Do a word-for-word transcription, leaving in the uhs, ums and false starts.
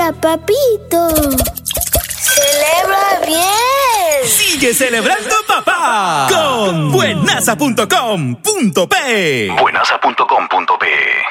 día, papito. ¡Celebra bien! ¡Sigue celebrando, papá! Con buenaza punto com punto pe. buenaza punto com punto pe